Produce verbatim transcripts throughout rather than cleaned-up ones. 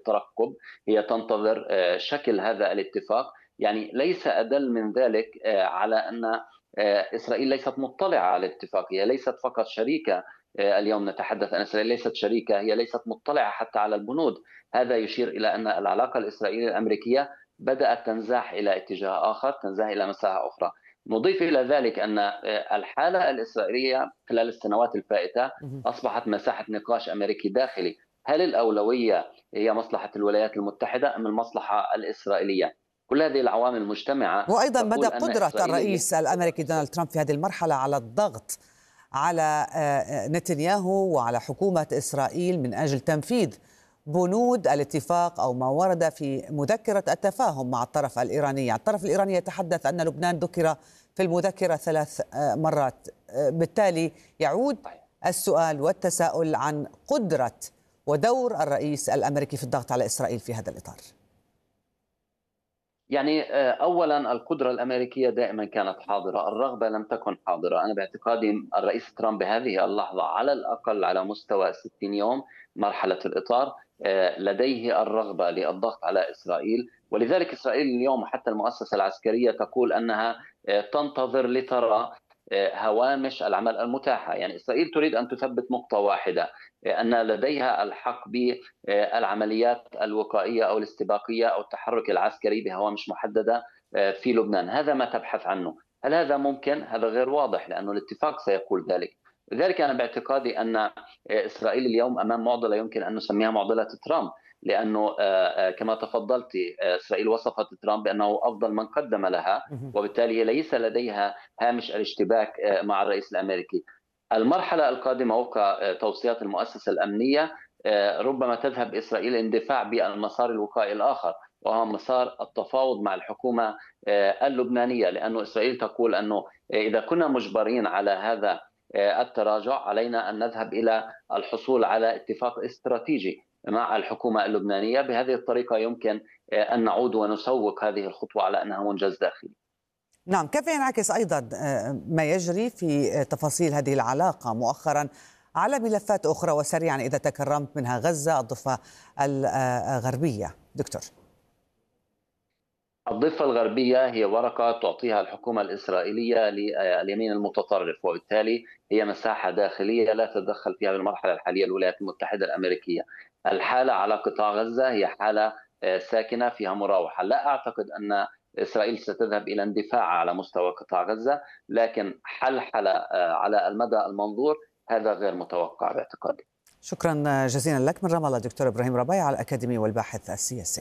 الترقب، هي تنتظر شكل هذا الاتفاق. يعني ليس أدل من ذلك على أن إسرائيل ليست مطلعة على الاتفاق، هي ليست فقط شريكة. اليوم نتحدث أن إسرائيل ليست شريكة، هي ليست مطلعة حتى على البنود. هذا يشير إلى أن العلاقة الإسرائيلية الأمريكية بدأت تنزاح إلى اتجاه آخر، تنزاح إلى مساحة أخرى. نضيف إلى ذلك أن الحالة الإسرائيلية خلال السنوات الفائتة أصبحت مساحة نقاش أمريكي داخلي. هل الأولوية هي مصلحة الولايات المتحدة أم المصلحة الإسرائيلية؟ كل هذه العوامل مجتمعة. وأيضا مدى قدرة الرئيس الأمريكي دونالد ترامب في هذه المرحلة على الضغط على نتنياهو وعلى حكومة إسرائيل من أجل تنفيذ بنود الاتفاق أو ما ورد في مذكرة التفاهم مع الطرف الإيراني. الطرف الإيراني يتحدث أن لبنان ذكر في المذكرة ثلاث مرات، بالتالي يعود السؤال والتساؤل عن قدرة ودور الرئيس الأمريكي في الضغط على إسرائيل في هذا الإطار. يعني أولا القدرة الأمريكية دائما كانت حاضرة، الرغبة لم تكن حاضرة. أنا باعتقادي الرئيس ترامب بهذه اللحظة على الأقل على مستوى ستين يوم مرحلة الإطار لديه الرغبة للضغط على إسرائيل، ولذلك إسرائيل اليوم حتى المؤسسة العسكرية تقول أنها تنتظر لترى هوامش العمل المتاحة. يعني إسرائيل تريد أن تثبت نقطة واحدة، أن لديها الحق بالعمليات الوقائية أو الاستباقية أو التحرك العسكري بهوامش محددة في لبنان. هذا ما تبحث عنه. هل هذا ممكن؟ هذا غير واضح، لأن الاتفاق سيقول ذلك. لذلك أنا باعتقادي أن إسرائيل اليوم أمام معضلة يمكن أن نسميها معضلة ترامب، لأنه كما تفضلت إسرائيل وصفت ترامب بأنه أفضل من قدم لها، وبالتالي ليس لديها هامش الاشتباك مع الرئيس الأمريكي. المرحلة القادمة وفق توصيات المؤسسة الأمنية ربما تذهب إسرائيل اندفاع بالمسار الوقائي الآخر، وهو مسار التفاوض مع الحكومة اللبنانية، لأن إسرائيل تقول أنه إذا كنا مجبرين على هذا التراجع علينا أن نذهب إلى الحصول على اتفاق استراتيجي مع الحكومة اللبنانية. بهذه الطريقة يمكن أن نعود ونسوق هذه الخطوة على أنها منجز داخلي. نعم، كيف ينعكس أيضا ما يجري في تفاصيل هذه العلاقة مؤخرا على ملفات أخرى وسريعا إذا تكرمت، منها غزة، الضفة الغربية دكتور؟ الضفة الغربية هي ورقة تعطيها الحكومة الإسرائيلية لليمين المتطرف، وبالتالي هي مساحة داخلية لا تتدخل فيها بالمرحلة الحالية الولايات المتحدة الأمريكية. الحالة على قطاع غزة هي حالة ساكنة فيها مراوحة. لا أعتقد أن إسرائيل ستذهب إلى اندفاع على مستوى قطاع غزة، لكن حلحلة على المدى المنظور هذا غير متوقع باعتقادي. شكرا جزيلا لك من رام الله دكتور إبراهيم ربيع الأكاديمي والباحث السياسي.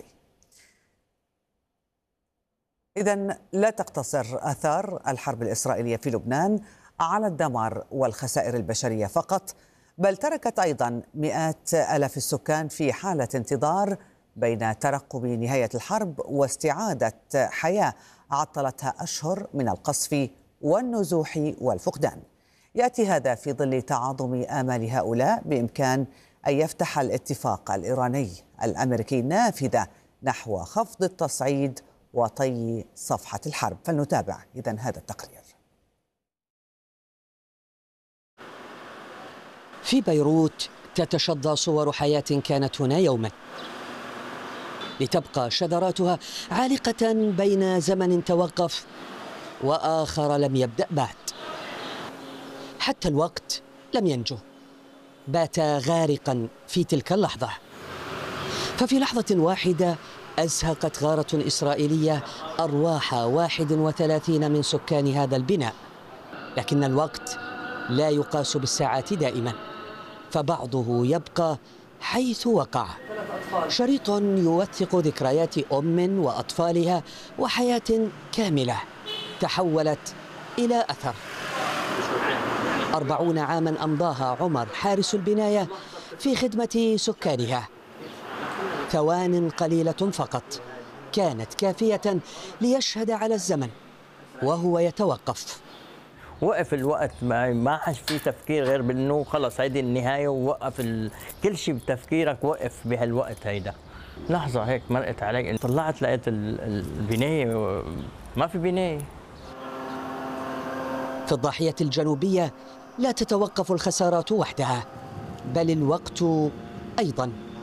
إذن لا تقتصر آثار الحرب الإسرائيلية في لبنان على الدمار والخسائر البشرية فقط، بل تركت أيضا مئات آلاف السكان في حالة انتظار بين ترقب نهاية الحرب واستعادة حياة عطلتها أشهر من القصف والنزوح والفقدان. يأتي هذا في ظل تعاظم آمال هؤلاء بإمكان أن يفتح الاتفاق الإيراني الأمريكي نافذة نحو خفض التصعيد وطي صفحة الحرب. فلنتابع إذن هذا التقرير. في بيروت تتشظى صور حياة كانت هنا يوما، لتبقى شذراتها عالقة بين زمن توقف وآخر لم يبدأ بعد. حتى الوقت لم ينجو، بات غارقا في تلك اللحظة. ففي لحظة واحدة أزهقت غارة إسرائيلية أرواح واحد وثلاثين من سكان هذا البناء. لكن الوقت لا يقاس بالساعات دائما، فبعضه يبقى حيث وقع. شريط يوثق ذكريات أم وأطفالها وحياة كاملة تحولت إلى أثر. أربعون عاما أمضاها عمر حارس البناية في خدمة سكانها. ثوان قليلة فقط كانت كافية ليشهد على الزمن وهو يتوقف. وقف الوقت، ما ما حش في تفكير غير بانه خلص هيدي النهايه، ووقف ال... كل شيء بتفكيرك وقف بهالوقت هيدا. لحظه هيك مرقت علي، طلعت لقيت البنايه ما في بنايه. في الضاحيه الجنوبيه لا تتوقف الخسارات وحدها، بل الوقت ايضا.